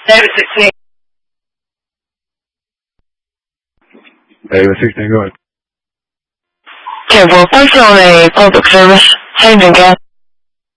David 16. David 16, go ahead. Okay, we're working on a public service. How you doing, guys?